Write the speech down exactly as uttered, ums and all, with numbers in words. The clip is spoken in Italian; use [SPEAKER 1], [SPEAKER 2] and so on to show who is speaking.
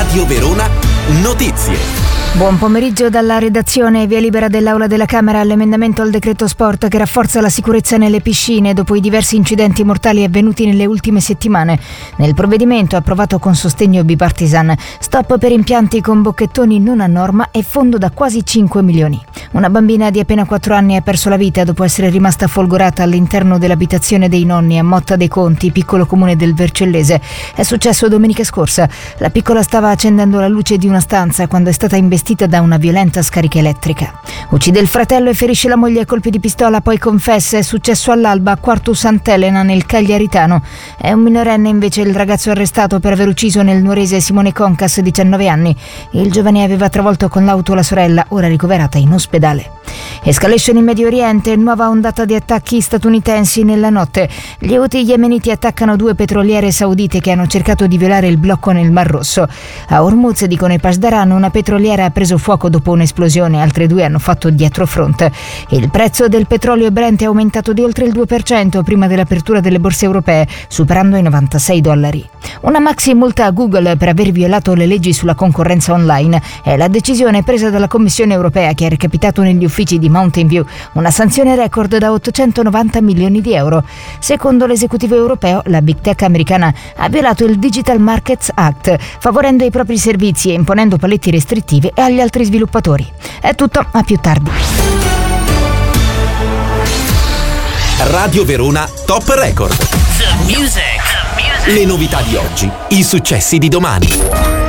[SPEAKER 1] Radio Verona Notizie.
[SPEAKER 2] Buon pomeriggio dalla redazione. Via libera dell'Aula della Camera all'emendamento al decreto sport che rafforza la sicurezza nelle piscine dopo i diversi incidenti mortali avvenuti nelle ultime settimane. Nel provvedimento, approvato con sostegno bipartisan, stop per impianti con bocchettoni non a norma e fondo da quasi cinque milioni. Una bambina di appena quattro anni ha perso la vita dopo essere rimasta folgorata all'interno dell'abitazione dei nonni a Motta dei Conti, piccolo comune del Vercellese. È successo domenica scorsa. La piccola stava accendendo la luce di una stanza quando è stata investita da una violenta scarica elettrica. Uccide il fratello e ferisce la moglie a colpi di pistola, poi confessa. È successo all'alba a Quartu Sant'Elena nel Cagliaritano. È un minorenne invece il ragazzo arrestato per aver ucciso nel nuorese Simone Concas, diciannove anni. Il giovane aveva travolto con l'auto la sorella, ora ricoverata in ospedale. Escalation in Medio Oriente, nuova ondata di attacchi statunitensi nella notte. Gli Houthi yemeniti attaccano due petroliere saudite che hanno cercato di violare il blocco nel Mar Rosso. A Hormuz, dicono i Pasdaran, una petroliera ha preso fuoco dopo un'esplosione, altre due hanno fatto dietrofront. Il prezzo del petrolio Brent è aumentato di oltre il due per cento prima dell'apertura delle borse europee, superando i novantasei dollari. Una maxi multa a Google per aver violato le leggi sulla concorrenza online. È la decisione presa dalla Commissione europea che ha recapitato negli uffici di Mountain View una sanzione record da ottocentonovanta milioni di euro. Secondo l'esecutivo europeo, la big tech americana ha violato il Digital Markets Act, favorendo i propri servizi e imponendo paletti restrittivi agli altri sviluppatori. È tutto, a più tardi.
[SPEAKER 1] Radio Verona Top Record.
[SPEAKER 3] The music. The music.
[SPEAKER 1] Le novità di oggi, i successi di domani.